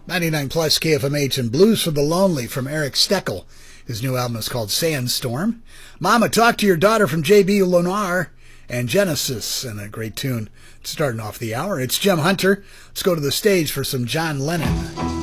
99 plus KFMH and Blues for the Lonely from Eric Steckel. His new album is called Sandstorm. Mama, Talk to Your Daughter from J.B. Lunar and Genesis, and a great tune starting off the hour. It's Jim Hunter. Let's go to the stage for some John Lennon.